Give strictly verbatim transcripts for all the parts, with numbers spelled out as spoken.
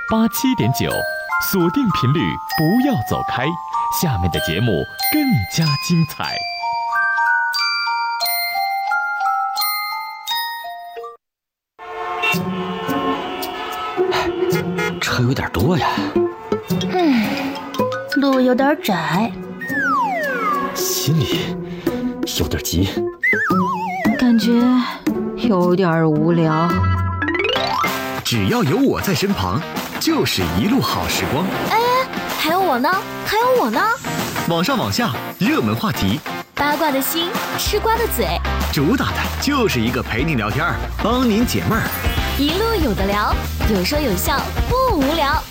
八七点九，锁定频率，不要走开，下面的节目更加精彩。 车有点多呀。 嗯，路有点窄， 心里有点急， 感觉有点无聊。 只要有我在身旁，就是一路好时光。 哎，还有我呢，还有我呢。 网上网下，热门话题， 八卦的心，吃瓜的嘴， 主打的就是一个陪您聊天，帮您解闷儿。 一路有的聊，有说有笑，不无聊。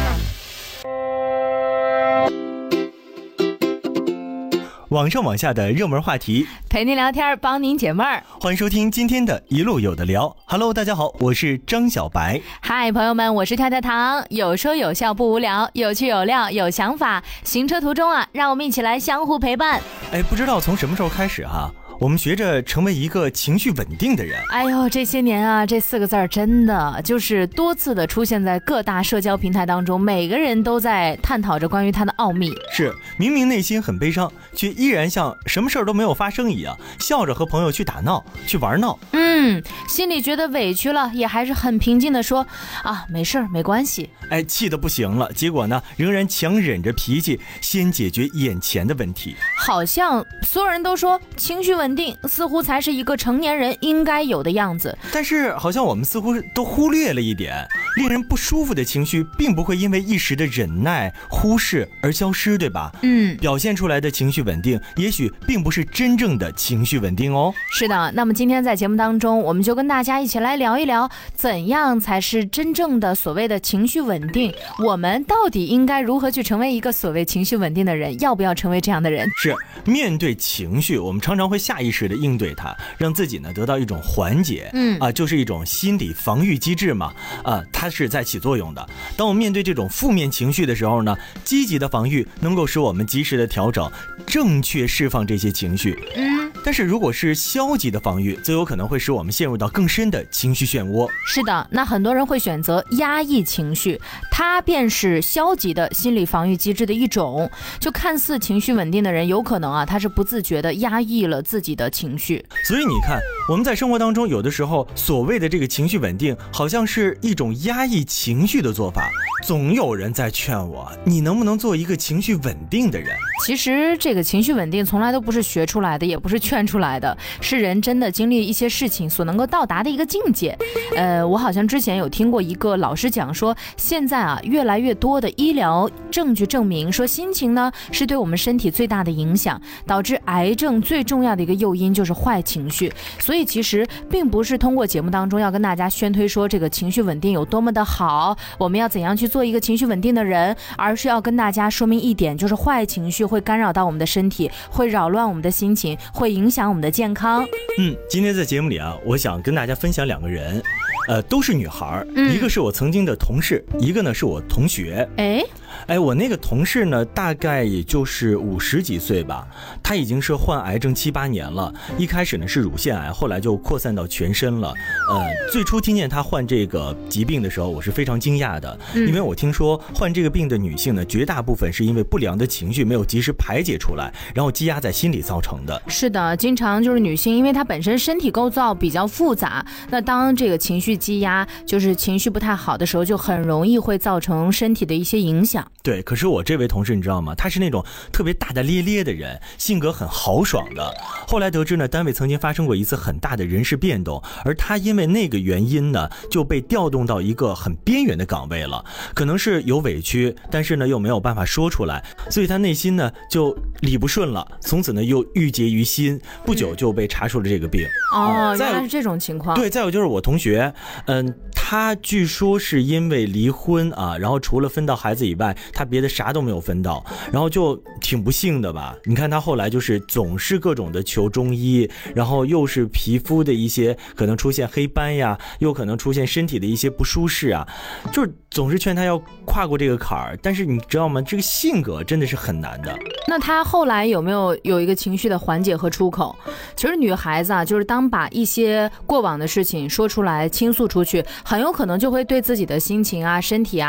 网上网下的热门话题， 陪您聊天，帮您解闷儿。 欢迎收听今天的一路有的聊。Hello， 大家好，我是张小白。 嗨，朋友们，我是跳跳糖。有说有笑不无聊，有趣有料有想法。行车途中啊，让我们一起来相互陪伴。 哎，不知道从什么时候开始哈、啊。我们学着成为一个情绪稳定的人。 哎呦，这些年啊，这四个字儿真的就是多次的出现在各大社交平台当中，每个人都在探讨着关于它的奥秘。 是，明明内心很悲伤，却依然像什么事儿都没有发生一样，笑着和朋友去打闹，去玩闹。 嗯，心里觉得委屈了，也还是很平静的说啊，没事儿，没关系。 哎，气得不行了，结果呢，仍然强忍着脾气，先解决眼前的问题。 好像所有人都说情绪稳定似乎才是一个成年人应该有的样子， 但是好像我们似乎都忽略了一点，令人不舒服的情绪并不会因为一时的忍耐忽视而消失，对吧？ 嗯， 表现出来的情绪稳定也许并不是真正的情绪稳定哦。 是的，那么今天在节目当中，我们就跟大家一起来聊一聊，怎样才是真正的所谓的情绪稳定，我们到底应该如何去成为一个所谓情绪稳定的人，要不要成为这样的人？ 是，面对情绪，我们常常会下意识的应对它，让自己呢得到一种缓解。嗯啊，就是一种心理防御机制嘛。啊，它是在起作用的。当我们面对这种负面情绪的时候呢，积极的防御能够使我们及时的调整，正确释放这些情绪。嗯，但是如果是消极的防御，则有可能会使我们陷入到更深的情绪漩涡。 是的，那很多人会选择压抑情绪，它便是消极的心理防御机制的一种。就看似情绪稳定的人，有可能啊，他是不自觉的压抑了自己的情绪。 所以你看，我们在生活当中有的时候所谓的这个情绪稳定，好像是一种压抑情绪的做法。总有人在劝我，你能不能做一个情绪稳定的人？ 其实这个情绪稳定从来都不是学出来的，也不是劝出来的，是人真的经历一些事情所能够到达的一个境界。呃，我好像之前有听过一个老师讲说，现在啊越来越多的医疗证据证明说，心情呢是对我们身体最大的影响，导致癌症最重要的一个诱因就是坏情绪。所以其实并不是通过节目当中要跟大家宣推说这个情绪稳定有多么的好，我们要怎样去做一个情绪稳定的人，而是要跟大家说明一点，就是坏情绪会干扰到我们的身体，会扰乱我们的心情，会影响我们的健康。 嗯，今天在节目里啊，我想跟大家分享两个人，呃，都是女孩、嗯、一个是我曾经的同事，一个呢是我同学。 哎哎，我那个同事呢，大概也就是五十几岁吧，他已经是患癌症七八年了。一开始呢是乳腺癌，后来就扩散到全身了。呃，最初听见他患这个疾病的时候，我是非常惊讶的，嗯、因为我听说患这个病的女性呢，绝大部分是因为不良的情绪没有及时排解出来，然后积压在心里造成的。 是的，经常就是女性，因为她本身身体构造比较复杂，那当这个情绪积压，就是情绪不太好的时候，就很容易会造成身体的一些影响。 对，可是我这位同事你知道吗？他是那种特别大大咧咧的人，性格很豪爽的。后来得知呢，单位曾经发生过一次很大的人事变动，而他因为那个原因呢，就被调动到一个很边缘的岗位了。可能是有委屈，但是呢又没有办法说出来，所以他内心呢就理不顺了，从此呢又郁结于心，不久就被查出了这个病。 哦，原来是这种情况。 对，再有就是我同学，嗯，他据说是因为离婚啊，然后除了分到孩子以外，他别的啥都没有分到，然后就挺不幸的吧。你看他后来就是总是各种的求中医，然后又是皮肤的一些可能出现黑斑呀，又可能出现身体的一些不舒适啊，就是总是劝他要跨过这个坎儿。但是你知道吗？这个性格真的是很难的。 那他后来有没有有一个情绪的缓解和出口？其实女孩子啊，就是当把一些过往的事情说出来倾诉出去，很有可能就会对自己的心情啊、身体啊